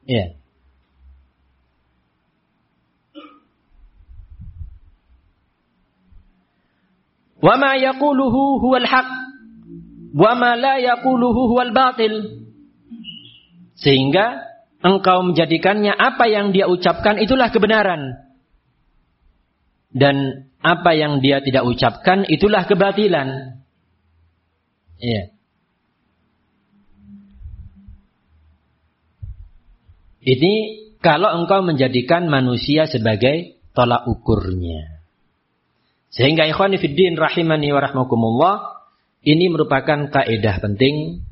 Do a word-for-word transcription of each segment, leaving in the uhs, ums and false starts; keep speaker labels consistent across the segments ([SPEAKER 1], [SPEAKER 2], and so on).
[SPEAKER 1] Ya. Wa ma yaquluhu huwal haq wa ma la yaquluhu huwal batil. Sehingga engkau menjadikannya apa yang dia ucapkan itulah kebenaran. Dan apa yang dia tidak ucapkan itulah kebatilan. Iya. Ini kalau engkau menjadikan manusia sebagai tolak ukurnya. Sehingga ikhwani fiddin rahimani wa rahmakumullah, ini merupakan kaidah penting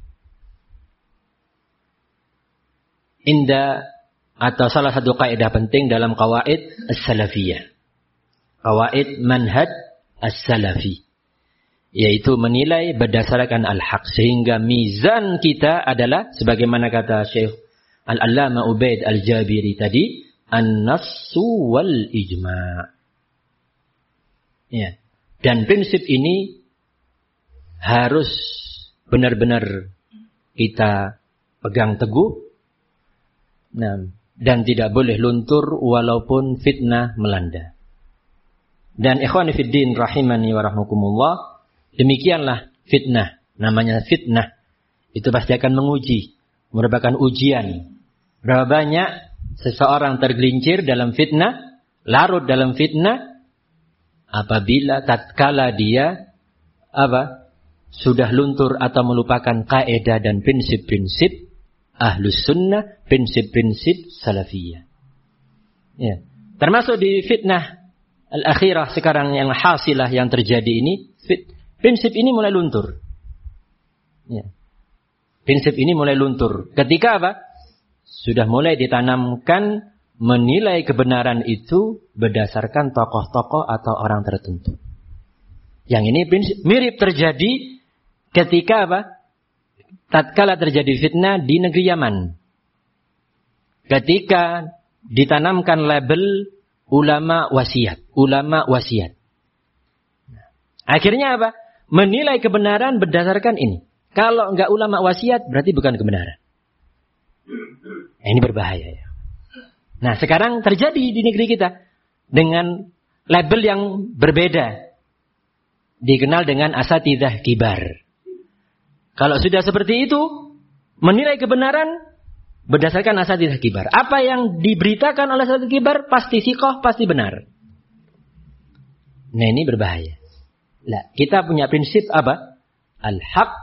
[SPEAKER 1] inda atau salah satu kaidah penting dalam qawaid as-salafiyah. Qawaid manhaj as-salafi, yaitu menilai berdasarkan al-haq. Sehingga mizan kita adalah sebagaimana kata Syekh Al-Allama Ubaid Al-Jabiri tadi, an-nassu wal ijma'. Ya. Dan prinsip ini harus benar-benar kita pegang teguh. Nah, dan tidak boleh luntur walaupun fitnah melanda. Dan ikhwani fiddin rahimani wa rahmakumullah, demikianlah fitnah. Namanya fitnah. Itu pasti akan menguji, merupakan ujian. Berapa banyak seseorang tergelincir dalam fitnah, larut dalam fitnah, apabila tatkala dia apa sudah luntur atau melupakan kaidah dan prinsip-prinsip ahlus sunnah, prinsip-prinsip salafiyah. Ya. Termasuk di fitnah al-akhirah sekarang yang hasilah yang terjadi ini, fit, prinsip ini mulai luntur. Ya. Prinsip ini mulai luntur. Ketika apa? Sudah mulai ditanamkan menilai kebenaran itu berdasarkan tokoh-tokoh atau orang tertentu. Yang ini prinsip, mirip terjadi ketika apa? Tatkala terjadi fitnah di negeri Yaman. Ketika ditanamkan label ulama wasiat, ulama wasiat. Akhirnya apa? Menilai kebenaran berdasarkan ini. Kalau enggak ulama wasiat berarti bukan kebenaran. Ini berbahaya ya. Nah, sekarang terjadi di negeri kita dengan label yang berbeda. Dikenal dengan asatidzah kibar. Kalau sudah seperti itu, menilai kebenaran berdasarkan asatidzah kibar. Apa yang diberitakan oleh asatidzah kibar pasti siqah, pasti benar. Nah, ini berbahaya. Nah, kita punya prinsip apa? Al-haq.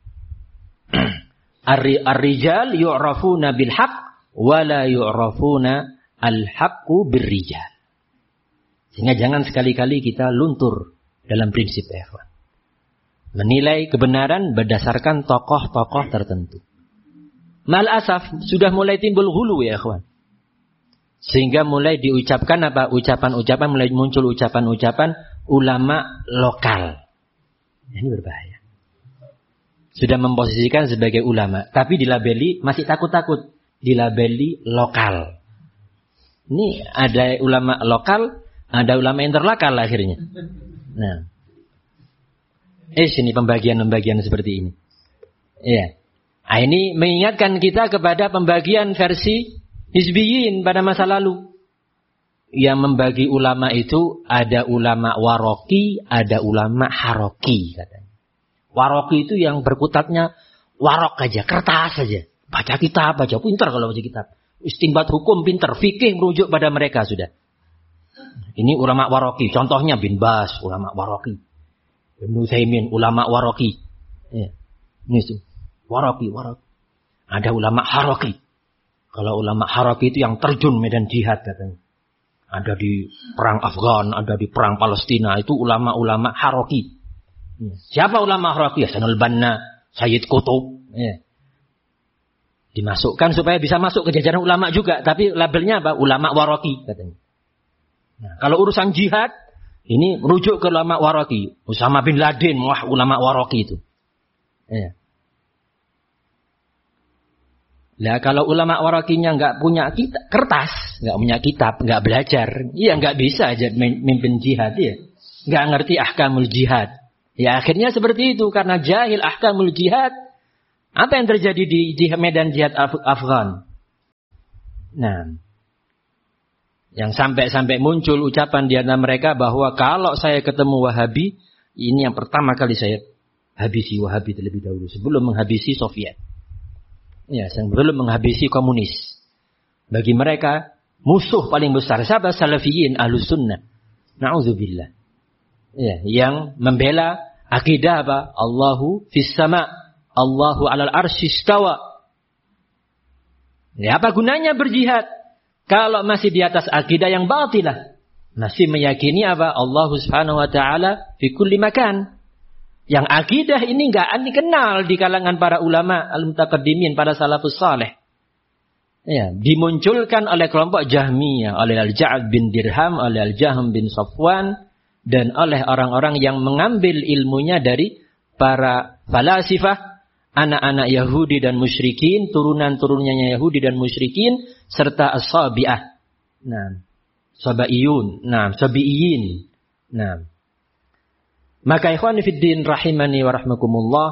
[SPEAKER 1] Ar-rijal yu'rafuna bil-haq wala yu'rafuna al-haqqu bir-rijal. Sehingga jangan sekali-kali kita luntur dalam prinsip ikhwan. Menilai kebenaran berdasarkan tokoh-tokoh tertentu. Mal asaf sudah mulai timbul hulu ya ikhwan. Sehingga mulai diucapkan apa? Ucapan-ucapan, mulai muncul ucapan-ucapan ulama lokal. Ini berbahaya. Sudah memposisikan sebagai ulama, tapi dilabeli masih takut-takut, dilabeli lokal. Ini ada ulama lokal, ada ulama interlokal akhirnya. Nah, eh sini pembagian-pembagian seperti ini. Iya. Nah, ini mengingatkan kita kepada pembagian versi hizbiyin pada masa lalu. Yang membagi ulama itu ada ulama waroki, ada ulama haroki katanya. Waroki itu yang berkutatnya warok aja, kertas aja. Baca kitab, baca pintar kalau baca kitab. Istinbat hukum pintar, fikih merujuk pada mereka sudah. Ini ulama waroki. Contohnya bin Bas, ulama waroki. Ibnu Utsaimin, ulama waroki. Ya. Ini itu. Waroki, waroki. Ada ulama haroki. Kalau ulama haroki itu yang terjun medan jihad katanya. Ada di perang Afgan, ada di perang Palestina. Itu ulama-ulama haroki. Siapa ulama haroki? Hasanul Banna, Sayyid Qutub. Ya. Dimasukkan supaya bisa masuk ke jajaran ulama juga. Tapi labelnya apa? Ulama waroki katanya. Nah, kalau urusan jihad, ini merujuk ke ulama waroki. Usama bin Laden, wah ulama waroki itu. Ya. Nah, kalau ulama warokinya nggak punya kita, kertas, nggak punya kitab, nggak belajar, iya nggak bisa aja mimpin jihad ya. Nggak ngerti ahkamul jihad. Ya akhirnya seperti itu karena jahil ahkamul jihad. Apa yang terjadi di, di medan jihad Af- Afgan? Nah, yang sampai-sampai muncul ucapan di antara mereka bahwa kalau saya ketemu Wahabi, ini yang pertama kali saya habisi Wahabi terlebih dahulu sebelum menghabisi Soviet. Ya, sebelum menghabisi komunis. Bagi mereka musuh paling besar siapa? Salafiyin, Ahlus Sunnah. Na'udzubillah. Ya, yang membela akidah apa? Allahu fis sama, Allahu 'alal arsy istawa. Ya, apa gunanya berjihad kalau masih di atas akidah yang batilah? Masih meyakini apa? Allah Subhanahu wa taala fi kulli makan. Yang akidah ini enggak dikenal di kalangan para ulama al-mutaqaddimin, para salafus saleh. Ya, dimunculkan oleh kelompok Jahmiyah, oleh Al-Ja'ad bin Dirham, oleh Al-Jahm bin Safwan, dan oleh orang-orang yang mengambil ilmunya dari para falasifah, anak-anak Yahudi dan musyrikin, turunan-turunannya Yahudi dan musyrikin, serta as-sabi'ah. Nah, sabaiyun, nah, sabiiyin. Nah, maka ikhwan fiddin rahimani wa rahmakumullah,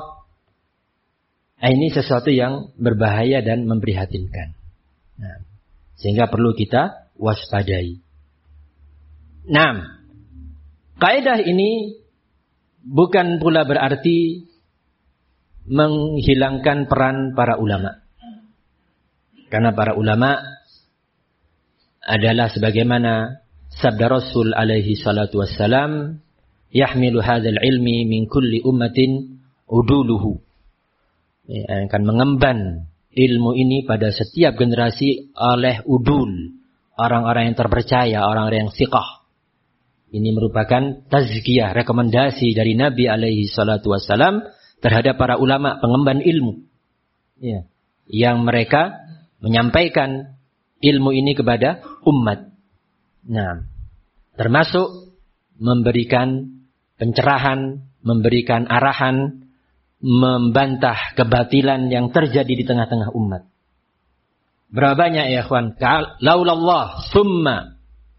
[SPEAKER 1] ini sesuatu yang berbahaya dan memprihatinkan. Nah, sehingga perlu kita waspadai. Nah, kaidah ini bukan pula berarti menghilangkan peran para ulama. Karena para ulama adalah sebagaimana sabda Rasul alaihi salatu wassalam, yahmilu hadzal ilmi min kulli ummatin uduluhu. Ya, akan mengemban ilmu ini pada setiap generasi oleh udul, orang-orang yang terpercaya, orang-orang yang thiqah. Ini merupakan tazkiyah, rekomendasi dari Nabi alaihi salatu wassalam terhadap para ulama pengemban ilmu. Ya, yang mereka menyampaikan ilmu ini kepada umat. Nah, termasuk memberikan pencerahan, memberikan arahan, membantah kebatilan yang terjadi di tengah-tengah umat. Berapa banyak ya ikhwan? Laulallah summa,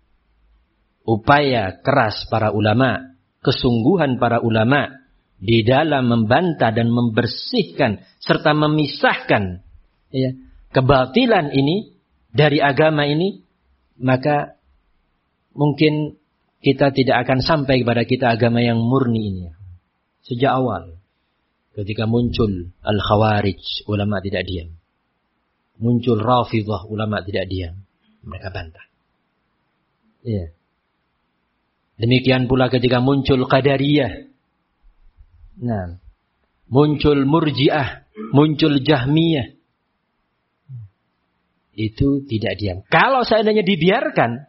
[SPEAKER 1] upaya keras para ulama, kesungguhan para ulama di dalam membantah dan membersihkan serta memisahkan ya, kebatilan ini dari agama ini, maka mungkin kita tidak akan sampai kepada kita agama yang murni ini. Sejak awal, ketika muncul Al-Khawarij, ulama tidak diam. Muncul Rafidhah, ulama tidak diam. Mereka bantah. Ya. Demikian pula ketika muncul Qadariyah. Nah, muncul Murji'ah, muncul Jahmiyah. Itu tidak diam. Kalau seandainya dibiarkan,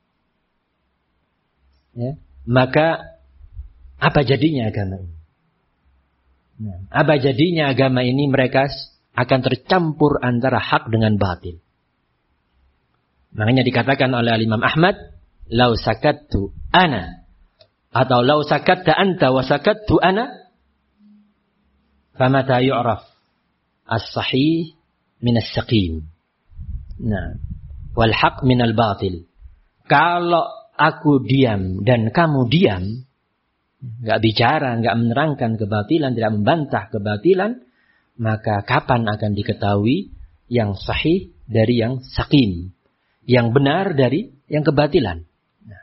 [SPEAKER 1] ya, maka apa jadinya agama ini? Nah, apa jadinya agama ini? Mereka akan tercampur antara hak dengan batil. Makanya dikatakan oleh Imam Ahmad, lau sakattu ana, atau lau sakatta anta wa sakattu ana, famata yu'raf as-sahih min as-saqim. Nah, wal haq min al-batil. Kalau aku diam dan kamu diam, enggak bicara, enggak menerangkan kebatilan, tidak membantah kebatilan, maka kapan akan diketahui yang sahih dari yang saqim, yang benar dari yang kebatilan? Nah.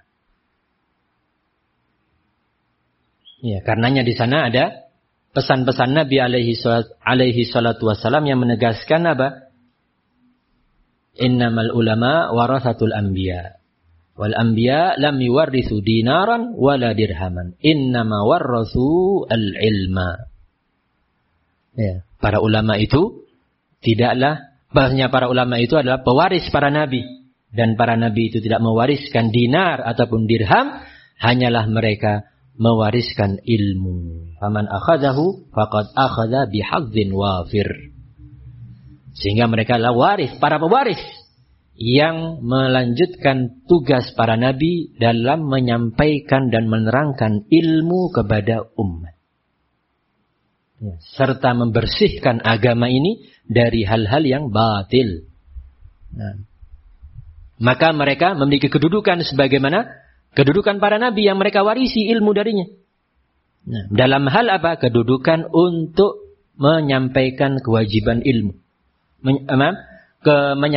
[SPEAKER 1] Ya, karenanya di sana ada pesan-pesan Nabi alaihi salatu wassalam yang menegaskan apa? Innamal ulama warasatul anbiya. Wal anbiya lam yuwarrithu dinaran wala dirhaman. Innama warrathu al-ilma. Ya, para ulama itu tidaklah, bahasanya para ulama itu adalah pewaris para nabi, dan para nabi itu tidak mewariskan dinar ataupun dirham, hanyalah mereka mewariskan ilmu. Faman akhadahu faqad akhadha bihadzin wafir. Sehingga mereka adalah waris, para pewaris yang melanjutkan tugas para nabi dalam menyampaikan dan menerangkan ilmu kepada umat. Ya, serta membersihkan agama ini dari hal-hal yang batil. Nah, maka mereka memiliki kedudukan sebagaimana kedudukan para nabi yang mereka warisi ilmu darinya. Nah, dalam hal apa? Kedudukan untuk menyampaikan kewajiban ilmu. Men- ke, menyam,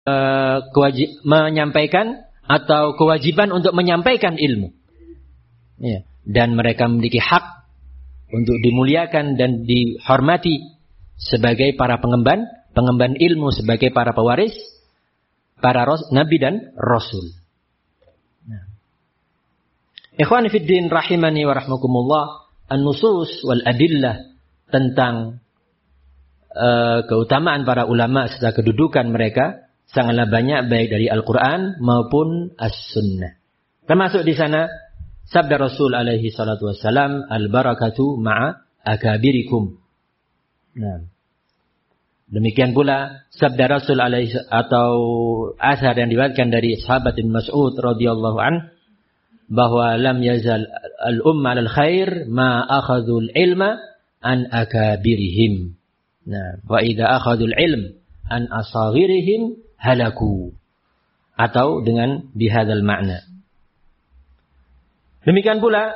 [SPEAKER 1] uh, kewajib, menyampaikan atau kewajiban untuk menyampaikan ilmu. Ya. Dan mereka memiliki hak untuk dimuliakan dan dihormati sebagai para pengemban, pengemban ilmu, sebagai para pewaris, para ros, nabi dan rasul. Nah. Ikhwani fiddin rahimani wa rahmakumullah, an-nusus wal adillah tentang uh, keutamaan para ulama serta kedudukan mereka sangatlah banyak, baik dari Al-Quran maupun As-Sunnah. Termasuk di sana sabda Rasul alaihi salatu wassalam, al-barakatu ma'a akabirikum. Nah, demikian pula sabda Rasul alaihi atau asar yang diriwayatkan dari sahabat Ibnu Mas'ud radhiyallahu an, bahwa lam yazal al-umma al khair ma akhadhul ilma an akabirihim. Nah, wa idza akhadhul ilm an asaghirihim halaku. Atau dengan bihadzal makna. Demikian pula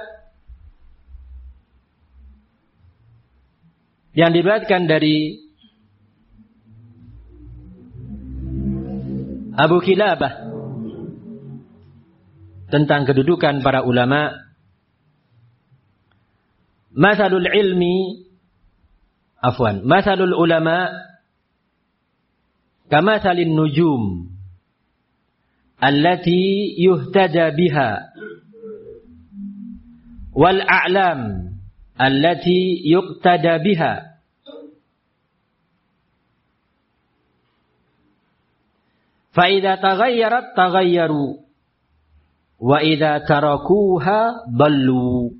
[SPEAKER 1] yang diriwayatkan dari Abu Kilabah tentang kedudukan para ulama, masalul ilmi afwan masalul ulama kamasalin nujum allati yuhtada biha wal a'lam allati yuqtada biha. Fa idza taghayyarat taghayyaru wa idza tarakuha dallu.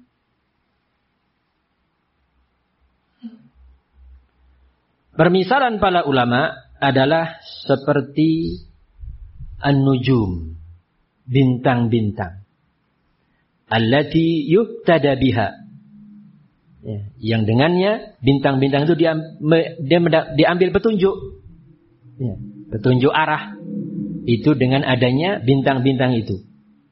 [SPEAKER 1] Permisalan para ulama adalah seperti an-nujum, bintang-bintang. Allati yuqtada biha. Ya, yang dengannya bintang-bintang itu diambil, diambil petunjuk. Ya, petunjuk arah. Itu dengan adanya bintang-bintang itu.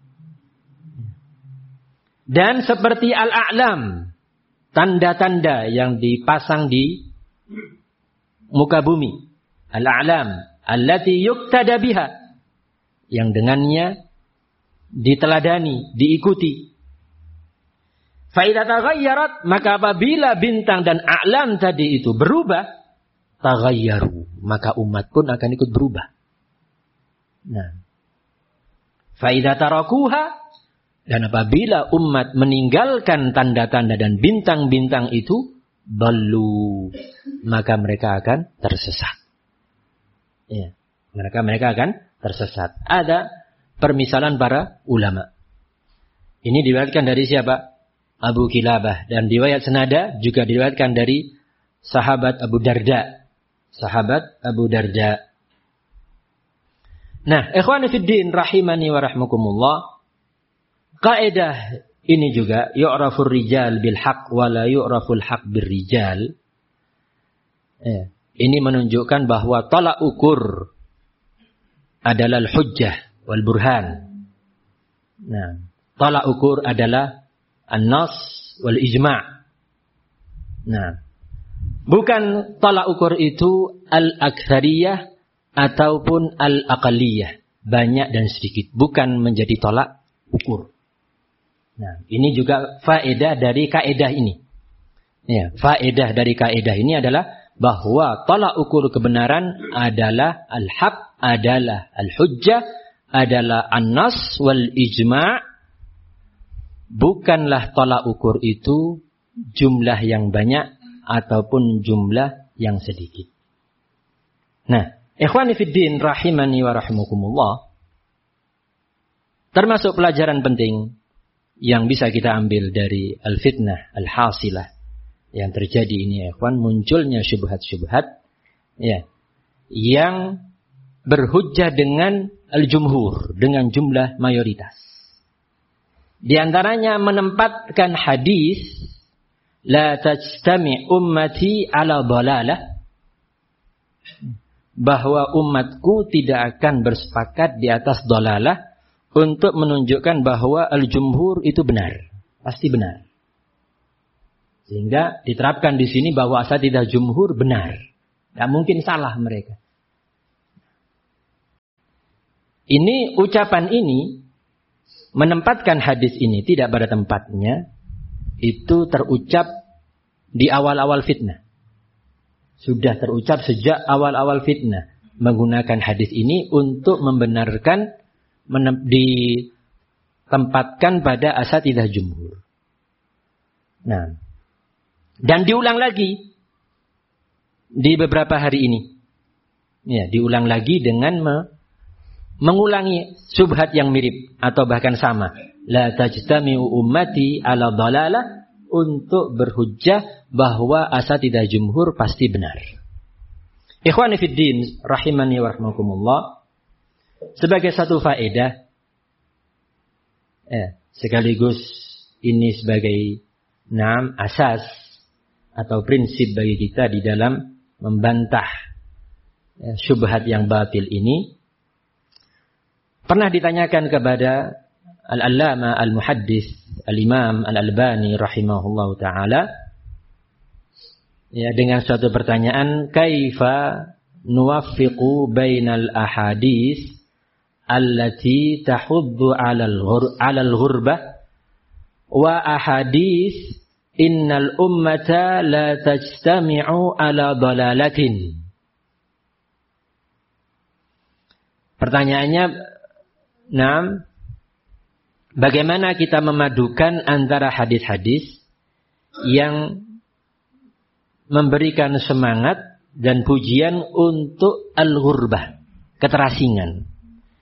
[SPEAKER 1] Dan seperti al-a'lam, tanda-tanda yang dipasang di muka bumi. Al-a'lam allati yuqtada biha, yang dengannya diteladani, diikuti. Fa idza taghayyarat, maka apabila bintang dan a'lam tadi itu berubah, taghayyaru, maka umat pun akan ikut berubah. Nah, fa idza tarakuha, dan apabila umat meninggalkan tanda-tanda dan bintang-bintang itu, ballu, maka mereka akan tersesat. Ya, mereka mereka akan tersesat. Ada permisalan para ulama. Ini diriwayatkan dari siapa? Abu Kilabah. Dan riwayat senada juga diriwayatkan dari sahabat Abu Darda. Sahabat Abu Darda. Nah, ikhwani fiddin rahimani wa rahmakumullah. Kaidah ini juga yu'rafur rijal bil haq wa la yu'raful haq bir rijal. Ya, ini menunjukkan bahwa tolak ukur adalah al-hujjah wal burhan. Nah, tolak ukur adalah an-nas wal ijma'. Nah, bukan tolak ukur itu al-aktsariyah ataupun al-aqalliyah, banyak dan sedikit, bukan menjadi tolak ukur. Nah, ini juga faedah dari kaidah ini. Ya, faedah dari kaidah ini adalah bahwa tolak ukur kebenaran adalah al-haq, adalah al-hujjah, adalah an-nas wal ijma'. Bukanlah tolak ukur itu jumlah yang banyak ataupun jumlah yang sedikit. Nah, ikhwani fiddin rahimani wa rahimakumullah, termasuk pelajaran penting yang bisa kita ambil dari al-fitnah al-hasilah yang terjadi ini, ya ikhwan, munculnya syubhat-syubhat ya, yang berhujjah dengan al-jumhur, dengan jumlah mayoritas. Di antaranya menempatkan hadis la tajtami ummati ala dhalalah, bahwa umatku tidak akan bersepakat di atas dhalalah, untuk menunjukkan bahwa al-jumhur itu benar, pasti benar. Sehingga diterapkan di sini bahwa asatidzah jumhur benar, tidak mungkin salah mereka. Ini ucapan ini menempatkan hadis ini tidak pada tempatnya, itu terucap di awal-awal fitnah. Sudah terucap sejak awal-awal fitnah. Menggunakan hadis ini untuk membenarkan, menem- ditempatkan pada asatidzah jumhur. Nah, dan diulang lagi di beberapa hari ini. Ya, diulang lagi dengan me- mengulangi syubhat yang mirip atau bahkan sama. La tajtami'u ummati ala dhalalah, untuk berhujjah bahwa asatidzah jumhur pasti benar. Ikhwani fid din rahimani wa rahmakumullah, sebagai satu faedah eh, sekaligus ini sebagai naam asas atau prinsip bagi kita di dalam membantah eh, syubhat yang batil ini. Pernah ditanyakan kepada Al-Allama Al-Muhaddis Al-Imam Al-Albani rahimahullahu ta'ala, ya, dengan suatu pertanyaan, kaifa nuwaffiqu bainal ahadis allati tahuddu 'alal ghurbah wa ahadis innal ummata la tajtami'u 'ala dhalalatin. Pertanyaannya, nah, bagaimana kita memadukan antara hadis-hadis yang memberikan semangat dan pujian untuk al-ghurbah, keterasingan.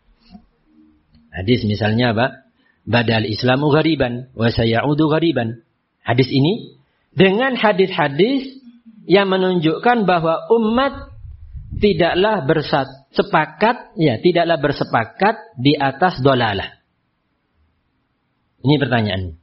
[SPEAKER 1] Hadis misalnya apa? Badal Islamu ghariban wa sayaudu ghariban. Hadis ini dengan hadis-hadis yang menunjukkan bahwa umat tidaklah bersepakat, ya, tidaklah bersepakat di atas dolalah. Ini pertanyaannya.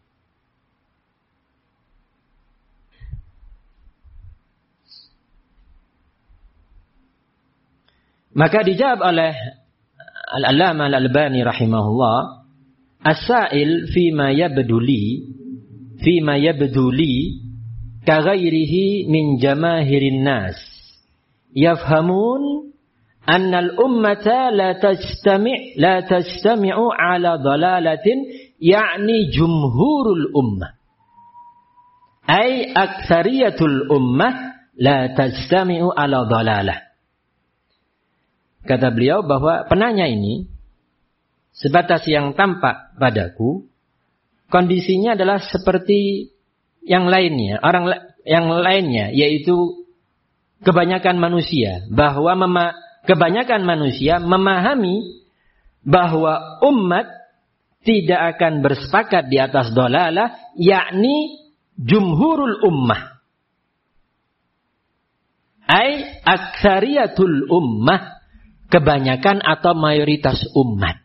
[SPEAKER 1] Maka dijawab oleh Al-Allama Al-Albani rahimahullah, as-sa'il fima yabduli fima yabduli ka ghairihi min jamahirin nas yafhamun anna al-ummata la tajtami' la tajtami'u ala dhalalatin, yakni jumhurul ummah, ay aktsariyatul ummah la tajtami'u ala dhalalah. Kata beliau bahwa penanya ini sebatas yang tampak padaku, kondisinya adalah seperti yang lainnya, orang yang lainnya, yaitu kebanyakan manusia, bahwa mema, kebanyakan manusia memahami bahwa umat tidak akan bersepakat di atas dolalah, yakni jumhurul ummah. Ay aktsariyatul ummah, kebanyakan atau mayoritas umat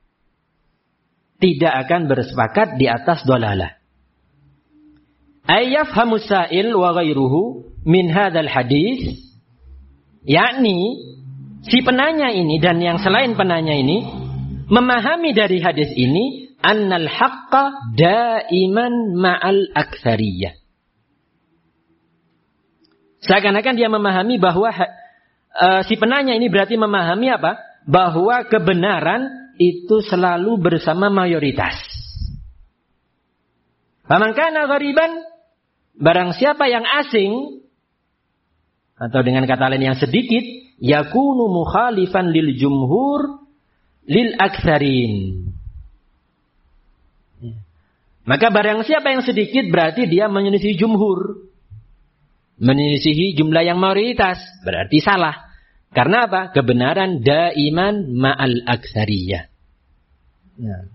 [SPEAKER 1] tidak akan bersepakat di atas dolalah. Ay yafhamu sa'il wa ghairuhu min hadzal hadis, yakni si penanya ini dan yang selain penanya ini memahami dari hadis ini annal haqqa daiman ma'al aktsariyah. Seakan-akan dia memahami bahwa uh, si penanya ini berarti memahami apa? Bahwa kebenaran itu selalu bersama mayoritas. Faman kana ghariban, barang siapa yang asing atau dengan kata lain yang sedikit, yakunu mukhalifan lil jumhur lil aktsarin. Maka barang siapa yang sedikit berarti dia menyelisihi jumhur. Menyelisihi jumlah yang mayoritas, berarti salah. Karena apa? Kebenaran daiman ma'al aktsariyah. Nah.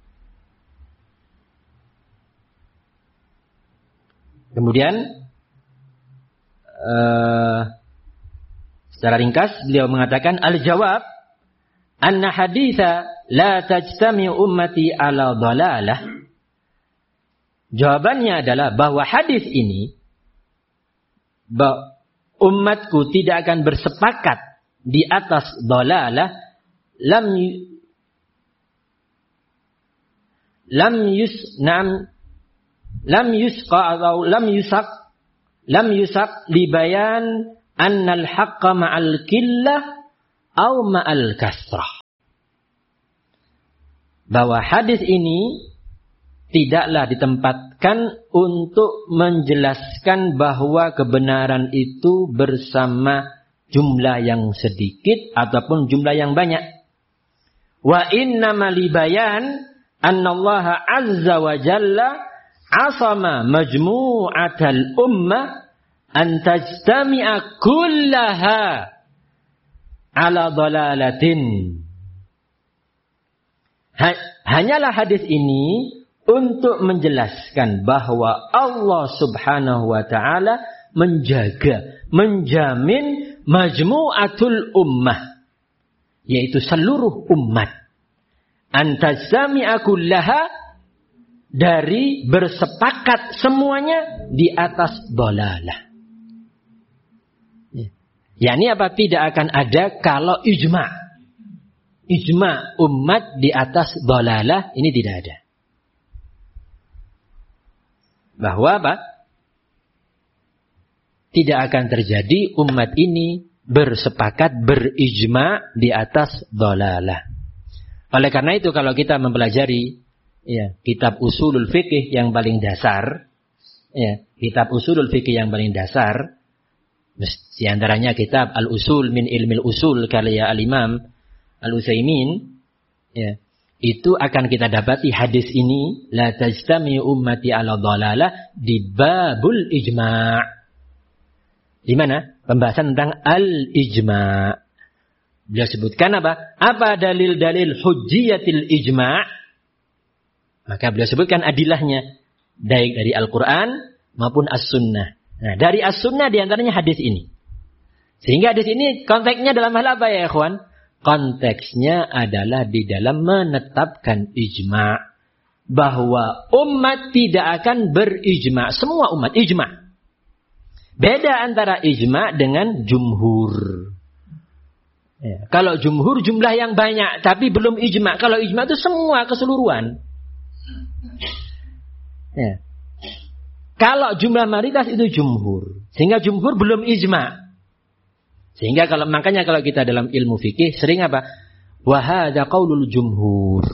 [SPEAKER 1] Kemudian uh, secara ringkas beliau mengatakan al-jawab anna haditha la tajtami ummati ala dhalalah. Jawabannya adalah bahwa hadis ini bahwa umatku tidak akan bersepakat di atas dhalalah, lam lam yusnam lam yusqa atau lam yusak lam yusak li bayan annal haqqa ma'al killah au ma'al kasrah. bahwa hadis ini tidaklah ditempatkan untuk menjelaskan bahwa kebenaran itu bersama jumlah yang sedikit ataupun jumlah yang banyak. Wa innama li bayan annallaha azza wa jalla asama majmu'atal ummah an tajtami'a kullaha ala dhalalatin. Hanyalah hadis ini untuk menjelaskan bahwa Allah Subhanahu wa taala menjaga, menjamin majmu'atul ummah, yaitu seluruh umat, antazami'a kullaha, dari bersepakat semuanya di atas dhalalah. yakni apa? Tidak akan ada kalau ijma' ijma' umat di atas dhalalah, ini tidak ada. Bahwa apa? Tidak akan terjadi umat ini bersepakat, berijma' di atas dhalalah. Oleh karena itu kalau kita mempelajari ya, kitab usulul fikih yang paling dasar, ya, kitab usulul fikih yang paling dasar, di antaranya kitab Al-Usul min Ilmil Usul karya Al-Imam Al-Utsaimin, ya, itu akan kita dapati hadis ini la tajtami ummati ala dhalalah di babul ijma'. Di mana? Pembahasan tentang al-ijma'. Beliau sebutkan apa? Apa dalil-dalil hujjiyatil ijma'? Maka beliau sebutkan adilahnya, baik dari Al-Quran maupun As-Sunnah. Nah, dari As-Sunnah diantaranya hadis ini. Sehingga hadis ini konteksnya dalam hal apa ya ikhwan? Konteksnya adalah di dalam menetapkan ijma'. Bahwa umat tidak akan berijma'. Semua umat ijma'. Beda antara ijma' dengan jumhur. Ya, kalau jumhur jumlah yang banyak, tapi belum ijma'. Kalau ijma' itu semua keseluruhan. Ya. Kalau jumlah mayoritas itu jumhur. Sehingga jumhur belum ijma'. Sehingga kalau makanya kalau kita dalam ilmu fikih sering apa? Wa hadza qaulul jumhur.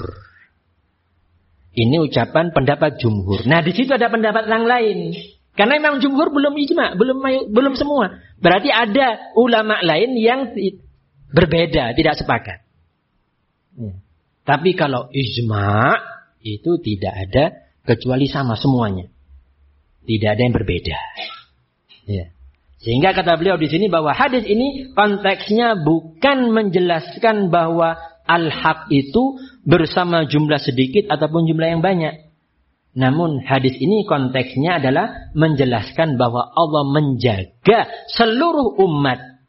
[SPEAKER 1] Ini ucapan pendapat jumhur. Nah, di situ ada pendapat yang lain. Karena memang jumhur belum ijma', belum belum semua. Berarti ada ulama lain yang berbeda, tidak sepakat. Ya. Tapi kalau ijma' itu tidak ada kecuali sama semuanya. Tidak ada yang berbeda. Ya. Sehingga kata beliau di sini bahwa hadis ini konteksnya bukan menjelaskan bahwa al-haq itu bersama jumlah sedikit ataupun jumlah yang banyak. Namun hadis ini konteksnya adalah menjelaskan bahwa Allah menjaga seluruh umat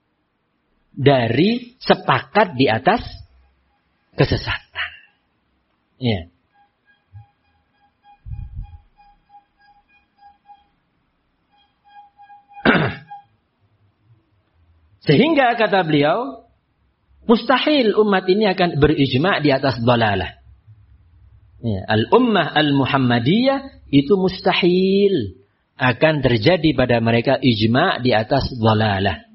[SPEAKER 1] dari sepakat di atas kesesatan. Ya. Sehingga kata beliau, mustahil umat ini akan berijma' di atas dhalalah. Ya, al-ummah al-Muhammadiyah itu mustahil akan terjadi pada mereka ijma' di atas dhalalah.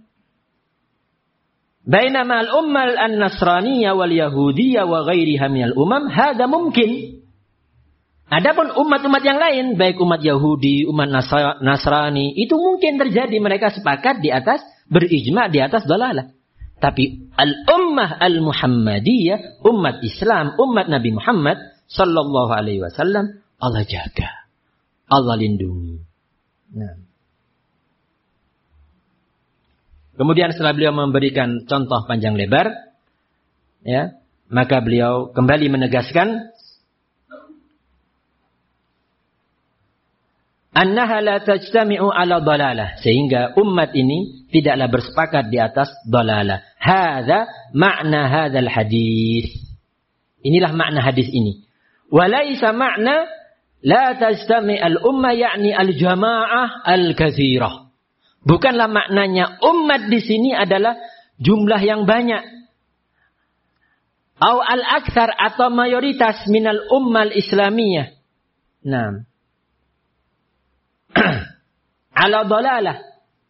[SPEAKER 1] Bainama al-ummah al-Nasraniyah wal Yahudiyah wa ghairiha minal umam, hadza mungkin. Adapun umat-umat yang lain, baik umat Yahudi, umat Nasrani, itu mungkin terjadi mereka sepakat di atas, berijma' di atas dhalalah. Tapi al-ummah al-Muhammadiyah, umat Islam, umat Nabi Muhammad sallallahu alaihi wasallam, Allah jaga, Allah lindungi. Nah. Kemudian setelah beliau memberikan contoh panjang lebar, ya, maka beliau kembali menegaskan annaha la tajtami'u ala dhalalah, sehingga umat ini tidaklah bersepakat di atas dhalalah. Hadza makna hadzal hadis. Inilah makna hadis ini. Walaisa makna la tajtami' al-ummah yakni al-jamaah al-katsirah. Bukanlah maknanya umat di sini adalah jumlah yang banyak. Au al-aktsar atau mayoritas minal ummah al-islamiyah. Nah. Ala dhalalah.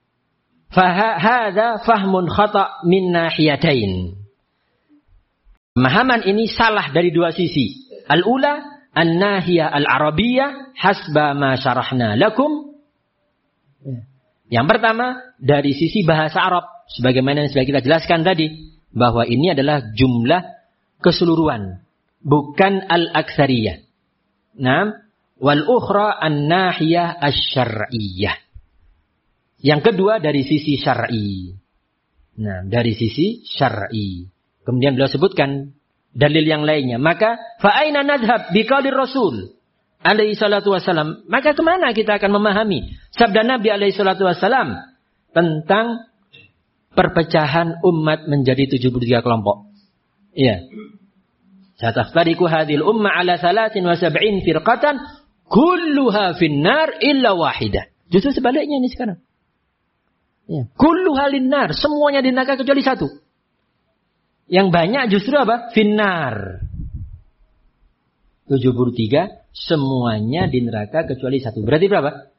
[SPEAKER 1] Fa hadza fahmun khata' min nahiyatain. Pemahaman ini salah dari dua sisi. Al-ula, an-nahiyah al-arabiyyah hasba ma syarahna lakum. Yang pertama, dari sisi bahasa Arab. Sebagaimana yang sudah kita jelaskan tadi. Bahwa ini adalah jumlah keseluruhan. Bukan al-aktsariyah. Nah, wal ukhra an-nahiyah asy-syar'iyyah. Yang kedua dari sisi syar'i. Nah, dari sisi syar'i. Kemudian beliau sebutkan dalil yang lainnya. Maka fa aina nadhhab biqaulir Rasul alaihi salatu wasalam? Maka kemana kita akan memahami sabda Nabi alaihi salatu wasalam tentang perpecahan umat menjadi tujuh puluh tiga kelompok? Iya. Sataftariqu hadhil umma ala thalathin wa sab'in firqatan kulluha finnar illa wahidah. Justru sebaliknya ini sekarang. Ya, kulluha linnar, semuanya di neraka kecuali satu. Yang banyak justru apa? Finnar. tujuh puluh tiga semuanya di neraka kecuali satu. Berarti berapa?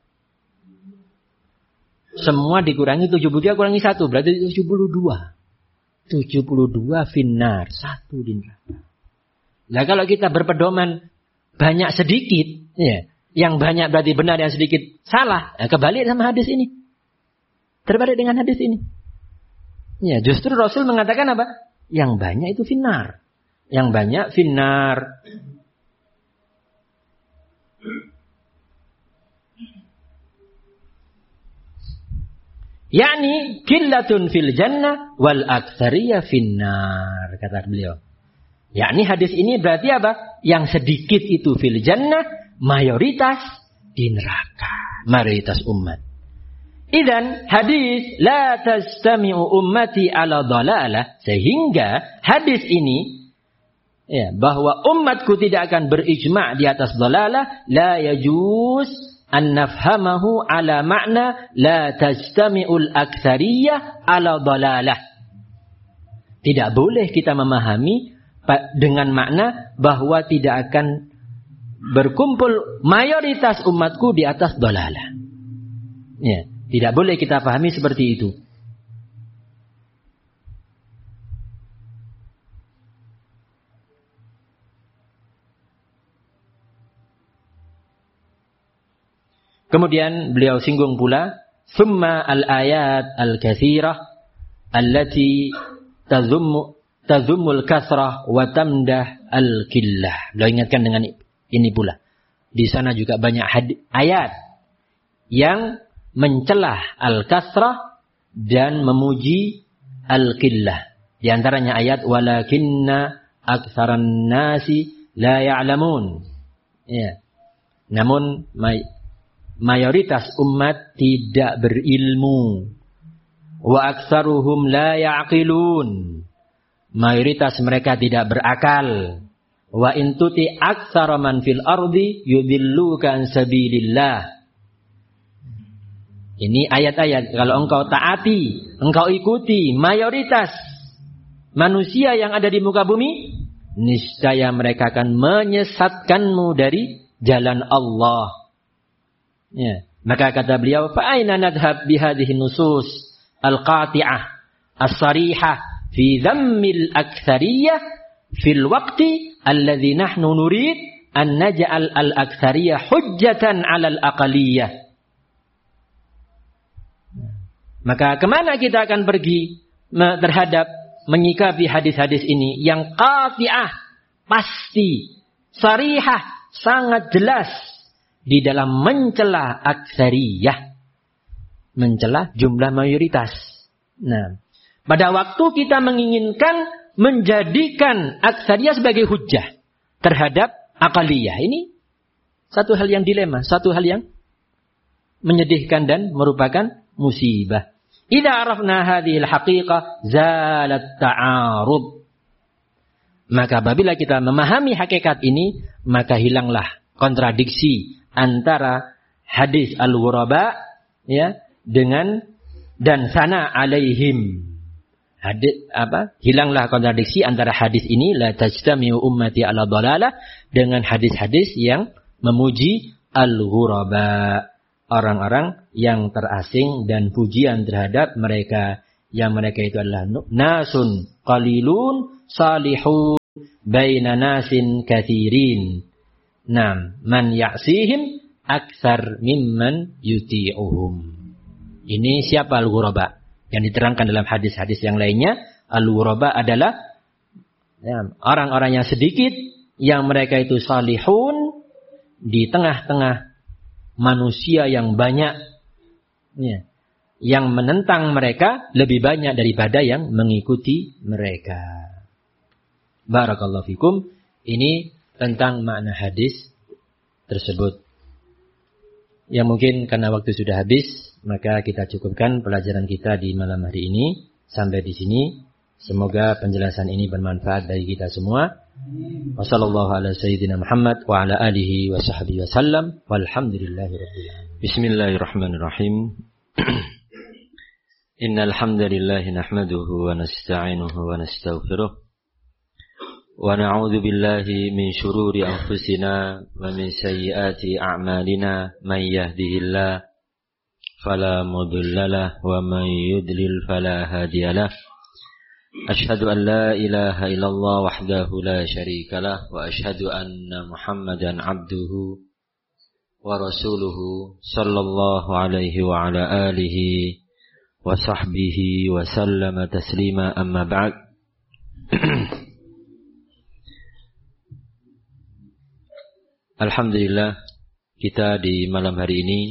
[SPEAKER 1] Semua dikurangi tujuh puluh tiga kurangi satu, berarti tujuh puluh dua. tujuh puluh dua finnar, satu di neraka. Nah, kalau kita berpedoman banyak sedikit, ya, yang banyak berarti benar, yang sedikit salah. Nah, kebalik sama hadis ini. Terbalik dengan hadis ini. Ya, justru Rasul mengatakan apa? Yang banyak itu finnar. Yang banyak finnar. Yakni qillatun fil jannah wal aktsariyah finnar, kata beliau. Yakni hadis ini berarti apa? Yang sedikit itu fil jannah, mayoritas di neraka. Mayoritas umat. Idan hadis la tastami'u ummati ala dhalalah, sehingga hadis ini ya, bahwa umatku tidak akan berijma' di atas dhalalah, la yajuz an nafhamahu ala makna la tastami'ul aktsariyah ala dhalalah. Tidak boleh kita memahami dengan makna bahwa tidak akan berkumpul mayoritas umatku di atas dhalalah. Ya. Tidak boleh kita pahami seperti itu. Kemudian beliau singgung pula, "Tsumma al-ayat al-katsirah allati tazummu tazummul kasrah wa tamdah al-qillah." Beliau ingatkan dengan ini pula. Di sana juga banyak hadis, ayat yang mencelah al-kasrah dan memuji al-qillah. Di antaranya ayat walakinna aktsaran nasi la ya'lamun. Ya. Namun may- mayoritas umat tidak berilmu. Wa aktsaruhum la ya'qilun. Mayoritas mereka tidak berakal. Wa in tuti aktsara man fil ardi yudilluka an sabilillah. Ini ayat-ayat, kalau engkau taati, engkau ikuti mayoritas manusia yang ada di muka bumi, niscaya mereka akan menyesatkanmu dari jalan Allah. Ya. Maka kata beliau, fa aina nadhhab bi hadhihi nusus al-qati'ah as-sarihah fi dhammil aktsariyah fil waqti alladhi nahnu nurid an naj'al al-aktsariyah hujjatan 'ala al-aqaliyah. Maka kemana kita akan pergi terhadap menyikapi hadis-hadis ini yang qati'ah, pasti, sarihah, sangat jelas di dalam mencela aktsariyah, mencela jumlah mayoritas. Nah, pada waktu kita menginginkan menjadikan aktsariyah sebagai hujjah terhadap aqaliyah, ini satu hal yang dilema, satu hal yang menyedihkan dan merupakan musibah. Idza arafna hadhil haqiqah zalat ta'arud. Maka apabila kita memahami hakikat ini, maka hilanglah kontradiksi antara hadis al-ghuraba ya dengan dan sana alaihim. Hadis apa? Hilanglah kontradiksi antara hadis ini la tajtami'u ummati ala dhalalah dengan hadis-hadis yang memuji al-ghuraba, orang-orang yang terasing dan pujian terhadap mereka, yang mereka itu adalah nasun qalilun salihun baina nasin katsirin. Nam, man ya'sihim aktsar mimman yuti'uhum. Ini siapa al-ghuraba? Yang diterangkan dalam hadis-hadis yang lainnya, al-ghuraba adalah ya, orang-orang yang sedikit yang mereka itu salihun di tengah-tengah manusia yang banyak ya, yang menentang mereka lebih banyak daripada yang mengikuti mereka. Barakallahu fikum. Ini tentang makna hadis tersebut. Yang mungkin karena waktu sudah habis, maka kita cukupkan pelajaran kita di malam hari ini sampai di sini. Semoga penjelasan ini bermanfaat bagi kita semua. Wassallallahu ala sayyidina Muhammad wa ala alihi wa sahbihi wasallam. Walhamdulillahirabbil alamin.
[SPEAKER 2] Bismillahirrahmanirrahim. Innal hamdalillah nahmaduhu wa nasta'inuhu wa nastaghfiruh. Wa na'udzu billahi min shururi anfusina wa min sayyiati a'malina. Man yahdihillahu fala mudilla lahu wa man yudlil fala hadiya lahu. Ashhadu an la ilaha illallah wahdahu la syarika lah wa ashhadu anna Muhammadan abduhu wa rasuluhu sallallahu alaihi wa ala alihi wa sahbihi wa sallama taslima, amma ba'd. Alhamdulillah, kita di malam hari ini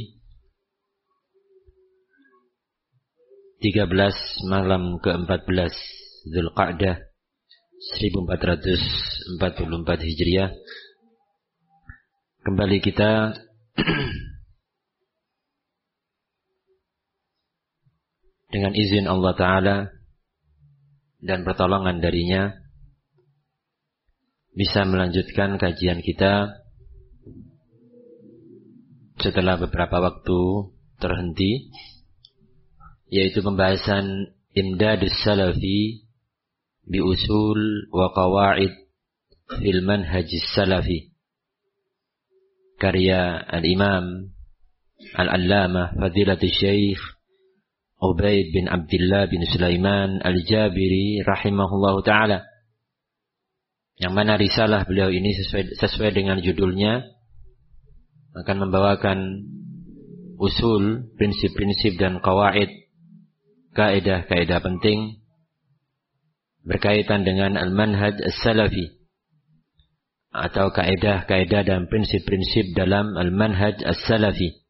[SPEAKER 2] tiga belas malam ke empat belas Dzulqa'dah seribu empat ratus empat puluh empat Hijriah. Kembali kita dengan izin Allah Ta'ala dan pertolongan darinya bisa melanjutkan kajian kita setelah beberapa waktu terhenti, yaitu pembahasan Imdadus Salafi bi usul wa qawaid fil manhajis salafi, karya al-Imam al-Allamah Fadilatul Syekh Ubaid bin Abdullah bin Sulaiman al-Jabiri rahimahullahu ta'ala, yang mana risalah beliau ini sesuai, sesuai dengan judulnya akan membawakan usul, prinsip-prinsip dan qawaid, kaidah-kaidah penting berkaitan dengan al-manhaj as-salafi, atau kaidah-kaidah dan prinsip-prinsip dalam al-manhaj as-salafi.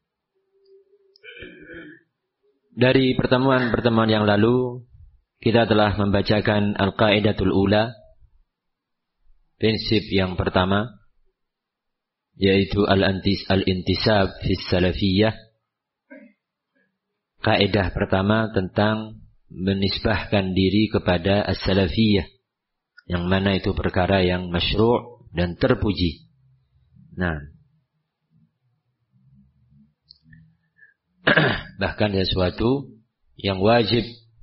[SPEAKER 2] Dari pertemuan-pertemuan yang lalu kita telah membacakan al-qaidatul ula, prinsip yang pertama, yaitu al-antis al-intisab fi salafiyah. Kaidah pertama tentang menisbahkan diri kepada as-salafiyah, yang mana itu perkara yang masyru' dan terpuji. Nah, bahkan sesuatu yang wajib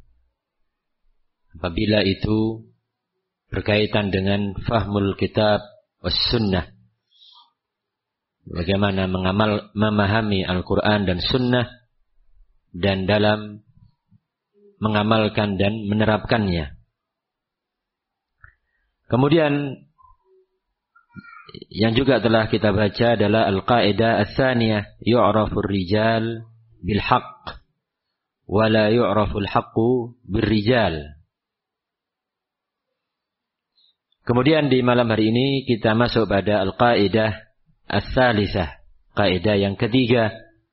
[SPEAKER 2] apabila itu berkaitan dengan fahmul kitab was sunnah. Bagaimana mengamal, memahami Al-Quran dan Sunnah, dan dalam mengamalkan dan menerapkannya. Kemudian yang juga telah kita baca adalah Al-Qaidah Ats-Tsaniyah, yu'rafur rijal bil haqq wa la yu'raful haqqu bir rijal. Kemudian di malam hari ini kita masuk pada Al-Qaidah Ats-Tsalisah, kaidah yang ketiga,